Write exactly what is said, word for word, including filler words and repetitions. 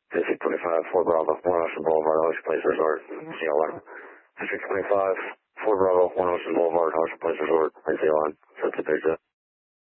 District twenty-five, Fort Bravo, one Ocean Boulevard, Ocean Place Resort, C L one. District twenty-five, Fort Bravo, one Ocean Boulevard, Ocean Place Resort, C L one. Set the picture.